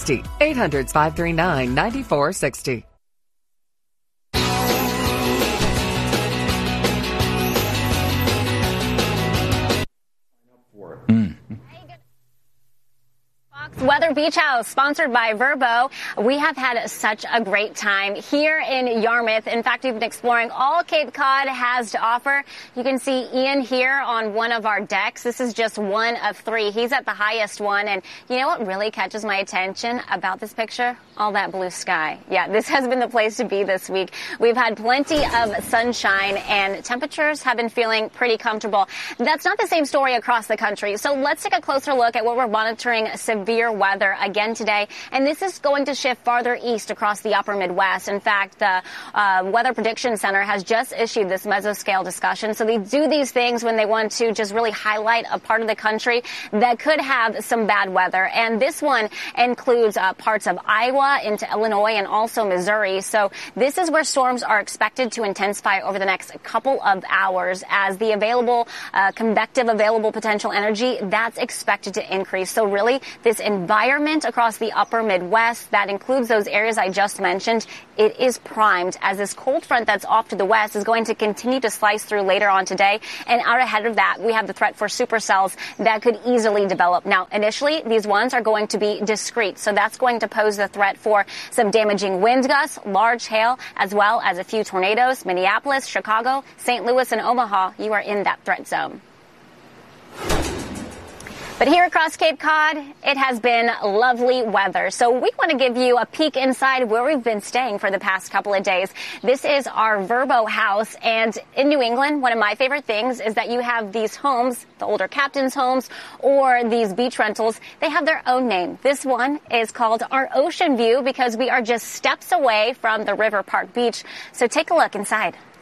9460. 800-539-9460. Weather Beach House, sponsored by Vrbo. We have had such a great time here in Yarmouth. In fact, we've been exploring all Cape Cod has to offer. You can see Ian here on one of our decks. This is just one of three. He's at the highest one. And you know what really catches my attention about this picture? All that blue sky. Yeah, this has been the place to be this week. We've had plenty of sunshine and temperatures have been feeling pretty comfortable. That's not the same story across the country. So let's take a closer look at what we're monitoring severe weather again today, and this is going to shift farther east across the upper Midwest. In fact, the Weather Prediction Center has just issued this mesoscale discussion. So they do these things when they want to just really highlight a part of the country that could have some bad weather. And this one includes parts of Iowa into Illinois and also Missouri. So this is where storms are expected to intensify over the next couple of hours as the available convective available potential energy that's expected to increase. So really, this environment across the upper Midwest, that includes those areas I just mentioned, it is primed as this cold front that's off to the west is going to continue to slice through later on today. And out ahead of that, we have the threat for supercells that could easily develop. Now, initially, these ones are going to be discrete. So that's going to pose the threat for some damaging wind gusts, large hail, as well as a few tornadoes. Minneapolis, Chicago, St. Louis, and Omaha, you are in that threat zone. But here across Cape Cod, it has been lovely weather. So we want to give you a peek inside where we've been staying for the past couple of days. This is our Vrbo house. And in New England, one of my favorite things is that you have these homes, the older captain's homes, or these beach rentals. They have their own name. This one is called our Ocean View because we are just steps away from the River Park Beach. So take a look inside.